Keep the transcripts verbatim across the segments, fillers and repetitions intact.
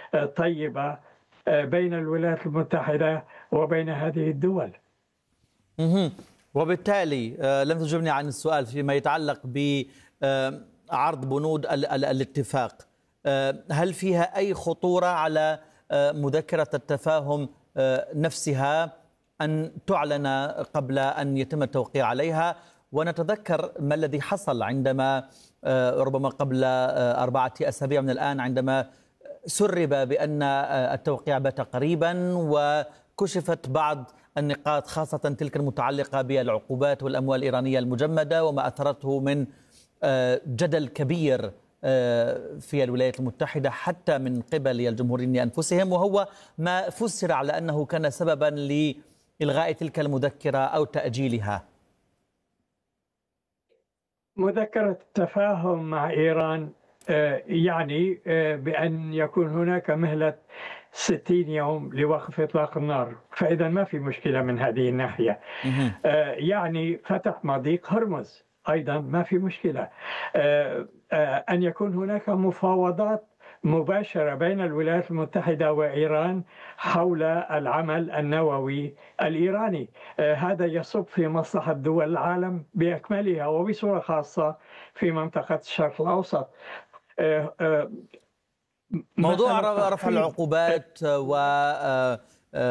طيبة بين الولايات المتحدة وبين هذه الدول. مهم. وبالتالي لم تجبني عن السؤال فيما يتعلق بعرض بنود ال ال الاتفاق. هل فيها أي خطورة على مذكرة التفاهم نفسها أن تعلن قبل أن يتم التوقيع عليها؟ ونتذكر ما الذي حصل عندما ربما قبل أربعة أسابيع من الآن، عندما سرب بأن التوقيع بات قريبا وكشفت بعض النقاط، خاصة تلك المتعلقة بالعقوبات والأموال الإيرانية المجمدة وما أثرته من جدل كبير في الولايات المتحدة حتى من قبل الجمهوريين أنفسهم، وهو ما فسر على أنه كان سببا لإلغاء تلك المذكرة أو تأجيلها. مذكرة التفاهم مع إيران يعني بأن يكون هناك مهلة ستين يوم لوقف إطلاق النار، فإذا ما في مشكلة من هذه الناحية. يعني فتح مضيق هرمز أيضا ما في مشكلة. أن يكون هناك مفاوضات مباشرة بين الولايات المتحدة وإيران حول العمل النووي الإيراني، هذا يصب في مصلحة دول العالم بأكملها وبصورة خاصة في منطقة الشرق الأوسط. موضوع رفع العقوبات ورفع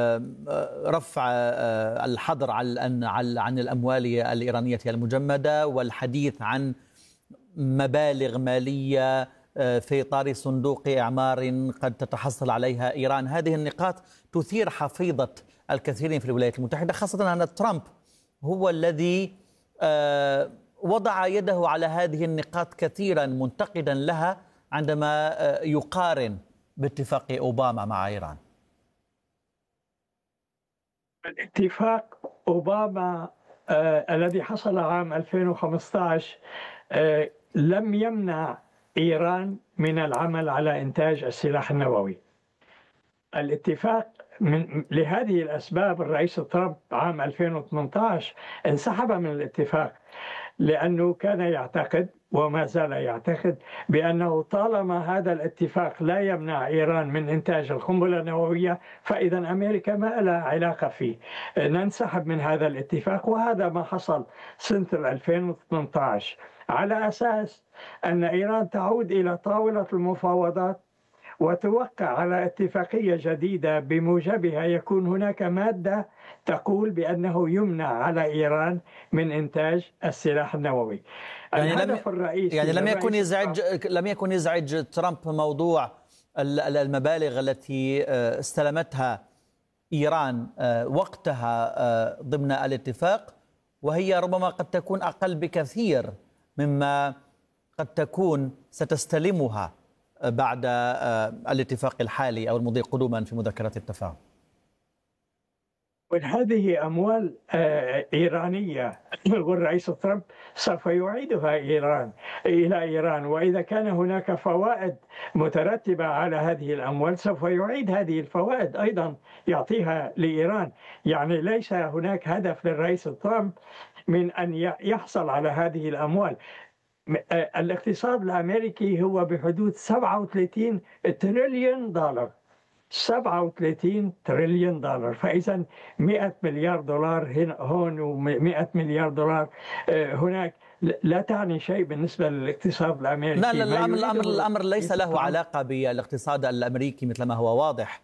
الحظر عن الأموال الإيرانية المجمدة والحديث عن مبالغ مالية في إطار صندوق إعمار قد تتحصل عليها إيران، هذه النقاط تثير حفيظة الكثيرين في الولايات المتحدة، خاصة أن ترامب هو الذي وضع يده على هذه النقاط كثيرا منتقدا لها عندما يقارن باتفاق أوباما مع إيران. اتفاق أوباما آه الذي حصل عام ألفين وخمسة عشر آه لم يمنع إيران من العمل على إنتاج السلاح النووي. الاتفاق من لهذه الأسباب الرئيس ترامب عام ألفين وثمانية عشر انسحب من الاتفاق، لأنه كان يعتقد وما زال يعتقد بأنه طالما هذا الاتفاق لا يمنع إيران من إنتاج القنبلة النووية فإذا أمريكا ما لها علاقة فيه. ننسحب من هذا الاتفاق، وهذا ما حصل سنة ألفين وثمانية عشر على أساس أن إيران تعود إلى طاولة المفاوضات وتوقع على اتفاقية جديدة بموجبها يكون هناك مادة تقول بأنه يمنع على إيران من إنتاج السلاح النووي. يعني الهدف لم الرئيسي يعني لم يكن يزعج لم يكن يزعج ترامب موضوع المبالغ التي استلمتها إيران وقتها ضمن الاتفاق، وهي ربما قد تكون أقل بكثير مما قد تكون ستستلمها بعد الاتفاق الحالي أو المضي قدوما في مذكرة التفاهم. وهذه أموال إيرانية، والرئيس ترامب سوف يعيدها إيران إلى إيران، وإذا كان هناك فوائد مترتبة على هذه الأموال سوف يعيد هذه الفوائد أيضا يعطيها لإيران. يعني ليس هناك هدف للرئيس ترامب من أن يحصل على هذه الأموال. الاقتصاد الأمريكي هو بحدود سبعة وثلاثين تريليون دولار، سبعة وثلاثين تريليون دولار، فإذا مئة مليار دولار هنا هون ومئة مليار دولار هناك لا تعني شيء بالنسبة للاقتصاد الأمريكي. لا لا الأمر, الأمر, الأمر ليس له علاقة بالاقتصاد الأمريكي مثل ما هو واضح،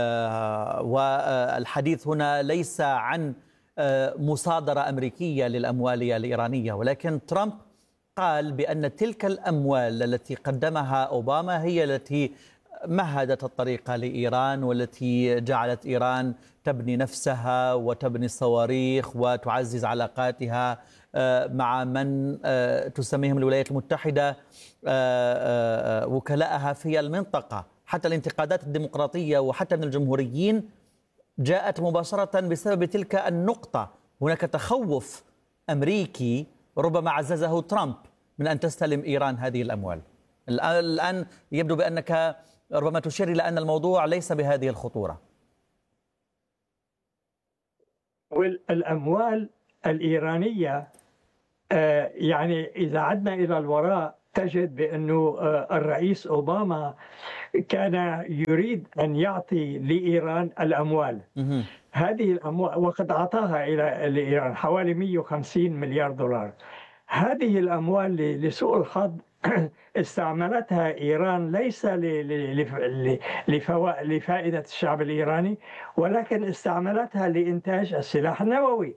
والحديث هنا ليس عن مصادرة أمريكية للأموال الإيرانية، ولكن ترامب قال بأن تلك الأموال التي قدمها أوباما هي التي مهدت الطريق لإيران والتي جعلت إيران تبني نفسها وتبني الصواريخ وتعزز علاقاتها مع من تسميهم الولايات المتحدة وكلاءها في المنطقة. حتى الانتقادات الديمقراطية وحتى من الجمهوريين جاءت مباشرة بسبب تلك النقطة. هناك تخوف أمريكي ربما عززه ترامب من أن تستلم إيران هذه الأموال. الآن يبدو بأنك ربما تشير إلى أن الموضوع ليس بهذه الخطورة. والأموال الإيرانية يعني إذا عدنا إلى الوراء تجد بأنه الرئيس أوباما كان يريد أن يعطي لإيران الأموال. هذه الأموال وقد أعطاها إلى لإيران حوالي مئة وخمسين مليار دولار. هذه الأموال لسوء الحظ استعملتها إيران ليس لفائدة الشعب الإيراني، ولكن استعملتها لإنتاج السلاح النووي،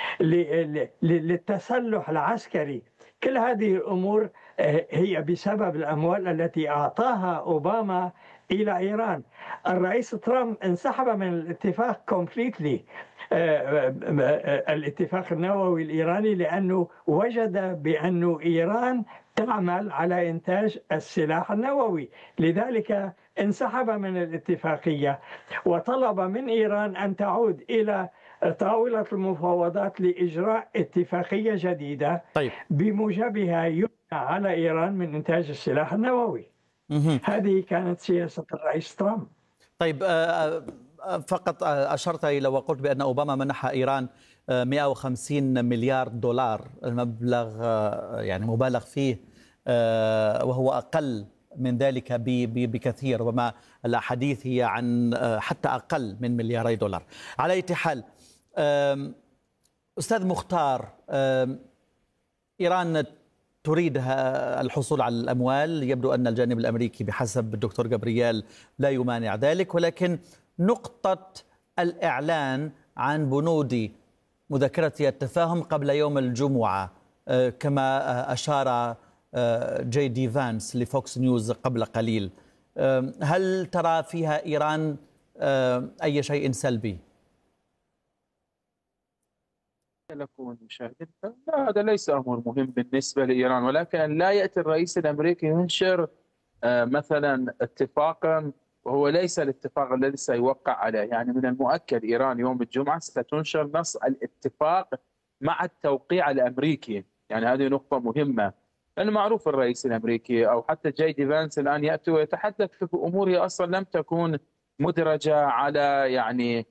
للتسلح العسكري. كل هذه الأمور هي بسبب الأموال التي أعطاها أوباما إلى إيران. الرئيس ترامب انسحب من الاتفاق كومبليتلي، الاتفاق النووي الإيراني، لأنه وجد بأن إيران تعمل على إنتاج السلاح النووي، لذلك انسحب من الاتفاقية وطلب من إيران أن تعود إلى طاولة المفاوضات لإجراء اتفاقية جديدة. طيب. بموجبها يمنع على إيران من إنتاج السلاح النووي. هذه كانت سياسة الرئيس ترامب. طيب، فقط أشرت إلى وقلت بأن أوباما منح إيران مئة وخمسين مليار دولار، المبلغ يعني مبالغ فيه وهو أقل من ذلك بكثير، وما الأحاديث هي عن حتى أقل من ملياري دولار. على أي حال، أستاذ مختار، إيران تريد الحصول على الأموال، يبدو أن الجانب الأمريكي بحسب الدكتور جابرييل لا يمانع ذلك، ولكن نقطة الإعلان عن بنود مذكرة التفاهم قبل يوم الجمعة كما أشار جي دي فانس لفوكس نيوز قبل قليل، هل ترى فيها إيران أي شيء سلبي؟ لكم مشاهدين، لا، هذا ليس أمر مهم بالنسبة لإيران، ولكن لا يأتي الرئيس الأمريكي ينشر مثلا اتفاقا وهو ليس الاتفاق الذي سيوقع عليه. يعني من المؤكد إيران يوم الجمعة ستنشر نص الاتفاق مع التوقيع الأمريكي. يعني هذه نقطة مهمة، لأنه معروف الرئيس الأمريكي أو حتى جي دي فانس الآن يأتي ويتحدث في أمور هي أصلا لم تكون مدرجة على يعني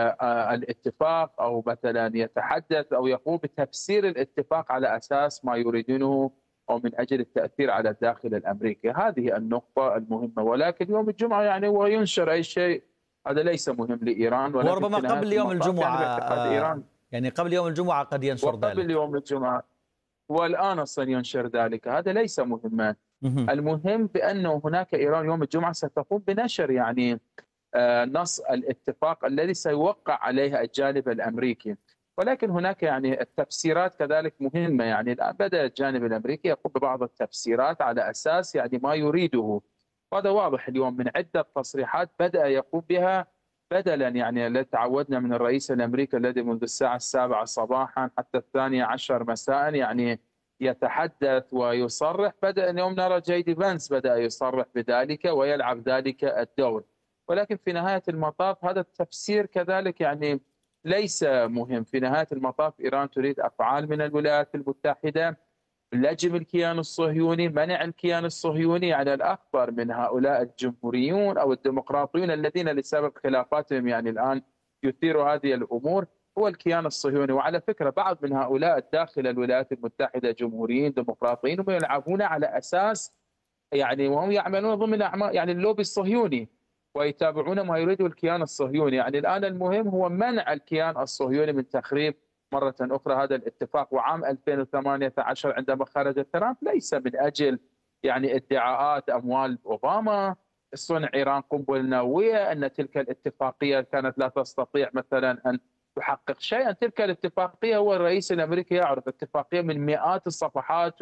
الاتفاق، أو مثلا يتحدث أو يقوم بتفسير الاتفاق على أساس ما يريدونه أو من أجل التأثير على الداخل الأمريكي. هذه النقطة المهمة. ولكن يوم الجمعة يعني هو ينشر أي شيء، هذا ليس مهم لإيران. وربما قبل يوم الجمعة، يعني, يعني قبل يوم الجمعة قد ينشر ذلك. قبل يوم الجمعة، والآن أصلا ينشر ذلك، هذا ليس مهما. المهم بأنه هناك إيران يوم الجمعة ستقوم بنشر يعني نص الاتفاق الذي سيوقع عليه الجانب الأمريكي. ولكن هناك يعني التفسيرات كذلك مهمة. يعني الآن بدأ الجانب الأمريكي يقوم ببعض التفسيرات على أساس يعني ما يريده، وهذا واضح اليوم من عدة تصريحات بدأ يقوم بها، بدلا يعني الذي تعودنا من الرئيس الأمريكي الذي منذ الساعة السابعة صباحا حتى الثانية عشر مساء يعني يتحدث ويصرح. بدأ اليوم نرى جي دي فانس بدأ يصرح بذلك ويلعب ذلك الدور. ولكن في نهاية المطاف هذا التفسير كذلك يعني ليس مهم. في نهاية المطاف إيران تريد أفعال من الولايات المتحدة، لجم الكيان الصهيوني، منع الكيان الصهيوني. يعني الأخطر من هؤلاء الجمهوريون أو الديمقراطيون الذين لسبب خلافاتهم يعني الآن يثيروا هذه الأمور هو الكيان الصهيوني. وعلى فكرة بعض من هؤلاء داخل الولايات المتحدة جمهوريين ديمقراطيين هم يلعبون على أساس يعني وهم يعملون ضمن أعمال يعني اللوبي الصهيوني ويتابعون ما يريده الكيان الصهيوني. يعني الآن المهم هو منع الكيان الصهيوني من تخريب مرة أخرى هذا الاتفاق. وعام ألفين وثمانية عشر عندما خرج ترامب ليس من أجل يعني ادعاءات أموال أوباما، صنع إيران قنبلة نووية، أن تلك الاتفاقية كانت لا تستطيع مثلا أن تحقق شيئا. تلك الاتفاقية هو الرئيس الأمريكي يعرف اتفاقية من مئات الصفحات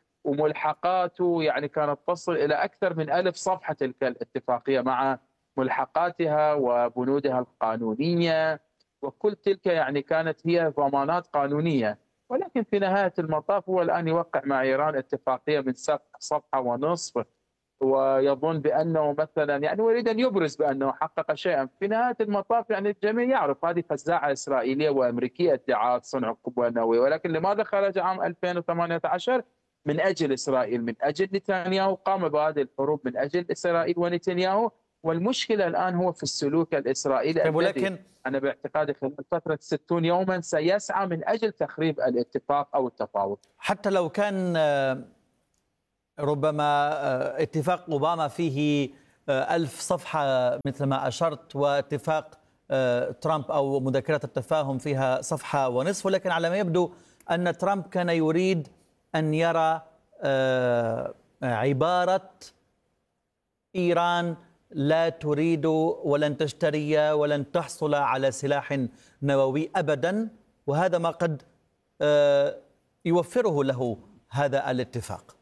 وملحقاته، يعني كانت تصل إلى أكثر من ألف صفحة تلك الاتفاقية مع ملحقاتها وبنودها القانونية، وكل تلك يعني كانت هي ضمانات قانونية. ولكن في نهاية المطاف هو الآن يوقع مع إيران اتفاقية من صفحة ونصف ويظن بأنه مثلا يعني يريد أن يبرز بأنه حقق شيئا. في نهاية المطاف يعني الجميع يعرف هذه فزاعة إسرائيلية وأمريكية ادعاءات صنع القنبلة النووية. ولكن لماذا خرج عام ألفين وثمانية عشر؟ من أجل إسرائيل، من أجل نتنياهو، قام بهذه الحروب من أجل إسرائيل ونتنياهو. والمشكلة الآن هو في السلوك الإسرائيلي طيب، ولكن أنا باعتقادي خلال فترة ستون يوما سيسعى من أجل تخريب الاتفاق أو التفاوض. حتى لو كان ربما اتفاق أوباما فيه ألف صفحة مثل ما أشرت، واتفاق ترامب أو مذكرة التفاهم فيها صفحة ونصف، ولكن على ما يبدو أن ترامب كان يريد أن يرى عبارة إيران لا تريد ولن تشتري ولن تحصل على سلاح نووي أبدا، وهذا ما قد يوفره له هذا الاتفاق.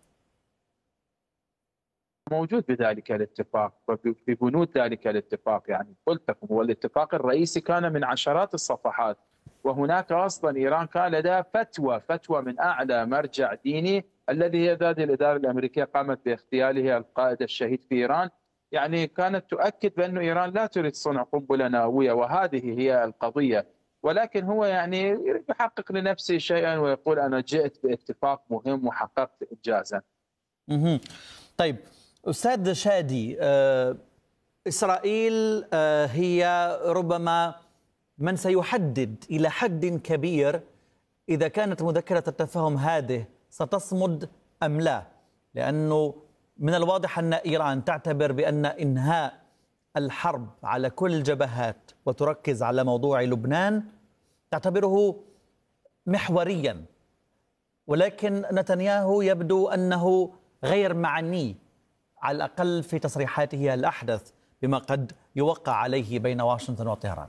موجود بذلك الاتفاق وببنود ذلك الاتفاق، يعني قلت لكم هو الاتفاق الرئيسي كان من عشرات الصفحات، وهناك أصلا إيران كان لديها فتوى فتوى من أعلى مرجع ديني الذي هي هذه الإدارة الأمريكية قامت باغتياله القائد الشهيد في إيران، يعني كانت تؤكد بأن إيران لا تريد صنع قنبلة نووية، وهذه هي القضية. ولكن هو يعني يريد يحقق لنفسه شيئا ويقول أنا جئت باتفاق مهم وحققت إنجازا. طيب أستاذ شادي، إسرائيل هي ربما من سيحدد إلى حد كبير إذا كانت مذكرة التفاهم هذه ستصمد أم لا، لأنه من الواضح أن إيران تعتبر بأن إنهاء الحرب على كل الجبهات وتركز على موضوع لبنان تعتبره محوريا، ولكن نتنياهو يبدو أنه غير معني على الأقل في تصريحاته الأحدث بما قد يوقع عليه بين واشنطن وطهران.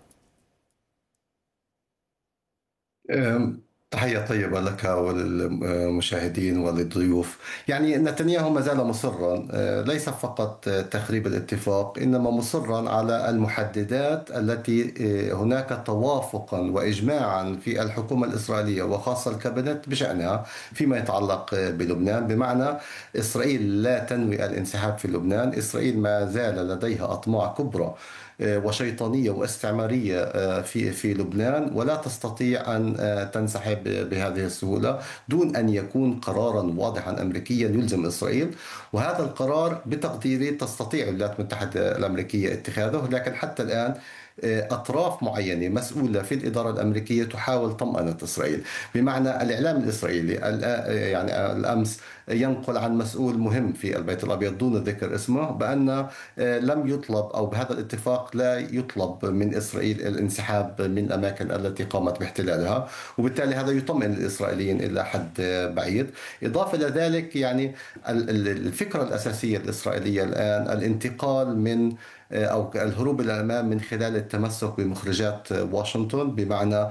تحية طيبة لك وللمشاهدين وللضيوف. يعني نتنياهو ما زال مصرا ليس فقط تخريب الاتفاق، إنما مصرا على المحددات التي هناك توافقا وإجماعا في الحكومة الإسرائيلية وخاصة الكابينت بشأنها فيما يتعلق بلبنان، بمعنى إسرائيل لا تنوي الانسحاب في لبنان، إسرائيل ما زال لديها أطماع كبرى وشيطانية واستعمارية في في لبنان، ولا تستطيع أن تنسحب بهذه السهولة دون أن يكون قرارا واضحا أمريكيا يلزم إسرائيل. وهذا القرار بتقديري تستطيع الولايات المتحدة الأمريكية اتخاذه، لكن حتى الآن أطراف معينة مسؤولة في الإدارة الأمريكية تحاول طمأنة إسرائيل، بمعنى الإعلام الإسرائيلي يعني الأمس ينقل عن مسؤول مهم في البيت الأبيض دون ذكر اسمه بأن لم يطلب أو بهذا الاتفاق لا يطلب من إسرائيل الانسحاب من الأماكن التي قامت باحتلالها، وبالتالي هذا يطمئن الإسرائيليين إلى حد بعيد. إضافة إلى ذلك يعني الفكرة الأساسية الإسرائيلية الآن الانتقال من أو الهروب إلى الأمام من خلال التمسك بمخرجات واشنطن، بمعنى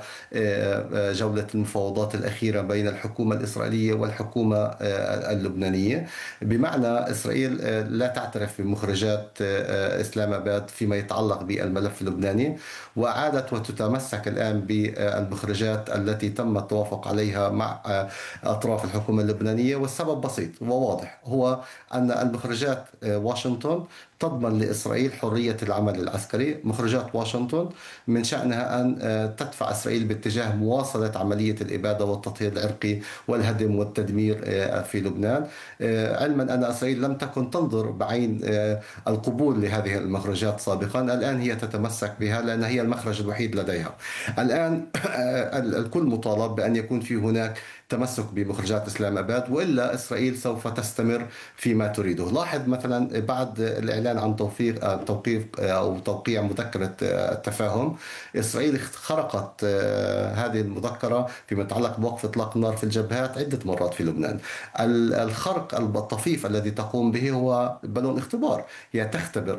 جولة المفاوضات الأخيرة بين الحكومة الإسرائيلية والحكومة اللبنانية، بمعنى إسرائيل لا تعترف بمخرجات إسلام آباد فيما يتعلق بالملف اللبناني، وعادت وتتمسك الآن بالمخرجات التي تم التوافق عليها مع أطراف الحكومة اللبنانية. والسبب بسيط وواضح، هو أن المخرجات واشنطن تضمن لإسرائيل حرية العمل العسكري. مخرجات واشنطن من شأنها أن تدفع إسرائيل باتجاه مواصلة عملية الإبادة والتطهير العرقي والهدم والتدمير في لبنان، علما أن إسرائيل لم تكن تنظر بعين القبول لهذه المخرجات سابقا، الآن هي تتمسك بها لأن هي المخرج الوحيد لديها. الآن الكل مطالب بأن يكون في هناك تمسك بمخرجات إسلام آباد، وإلا إسرائيل سوف تستمر فيما تريده. لاحظ مثلا بعد الإعلان عن توفيق توقيف أو توقيع مذكرة التفاهم، إسرائيل خرقت هذه المذكرة فيما يتعلق بوقف إطلاق النار في الجبهات عدة مرات في لبنان. الخرق الطفيف الذي تقوم به هو بالون اختبار، هي تختبر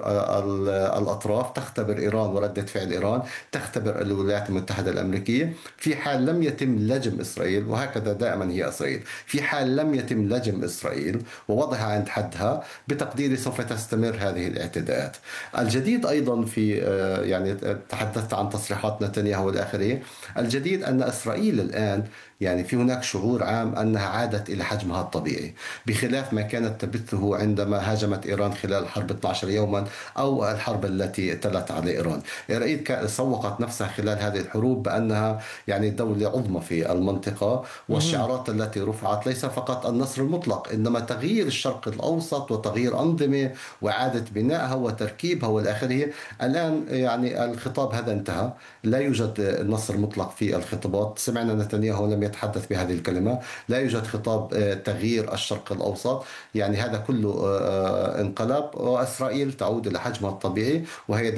الأطراف، تختبر إيران وردة فعل إيران، تختبر الولايات المتحدة الأمريكية. في حال لم يتم لجم إسرائيل، وهكذا دائما هي إسرائيل، في حال لم يتم لجم إسرائيل ووضعها عند حدها، بتقديري سوف تستمر هذه الاعتداءات. الجديد أيضا في يعني تحدثت عن تصريحات نتنياهو والآخرين، الجديد أن إسرائيل الآن يعني في هناك شعور عام أنها عادت إلى حجمها الطبيعي، بخلاف ما كانت تبثه عندما هاجمت إيران خلال حرب اثني عشر يوما أو الحرب التي تلت على إيران. إسرائيل سوقت نفسها خلال هذه الحروب بأنها يعني دولة عظمى في المنطقة، والشعارات التي رفعت ليس فقط النصر المطلق، إنما تغيير الشرق الأوسط وتغيير أنظمة وإعادة بنائها وتركيبها والآخره. الآن يعني الخطاب هذا انتهى، لا يوجد نصر مطلق في الخطابات. سمعنا نتنياهو لم يتحدث بهذه الكلمة، لا يوجد خطاب تغيير الشرق الأوسط. يعني هذا كله انقلب، وإسرائيل تعود إلى حجمها الطبيعي، وهي